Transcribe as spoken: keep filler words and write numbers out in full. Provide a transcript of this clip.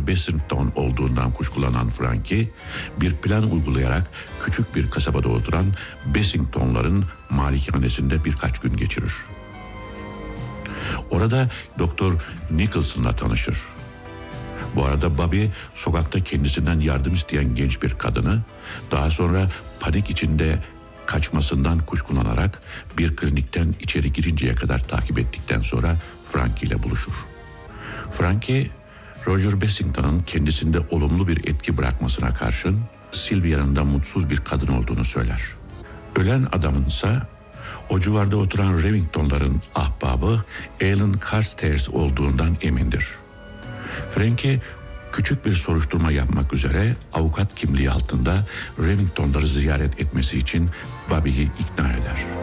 Roger Bessington olduğundan kuşkulanan Frankie, bir plan uygulayarak küçük bir kasabada oturan Bessingtonların malikanesinde birkaç gün geçirir. Orada Doktor Nicholson'la tanışır. Bu arada Bobby sokakta kendisinden yardım isteyen genç bir kadını, daha sonra panik içinde kaçmasından kuşkulanarak bir klinikten içeri girinceye kadar takip ettikten sonra Frankie ile buluşur. Frankie, Roger Bessington'ın kendisinde olumlu bir etki bırakmasına karşın Sylvia'nın da mutsuz bir kadın olduğunu söyler. Ölen adamınsa o civarda oturan Remington'ların ahbabı Alan Carstairs olduğundan emindir. Frankie küçük bir soruşturma yapmak üzere avukat kimliği altında Remington'ları ziyaret etmesi için Bobby'yi ikna eder.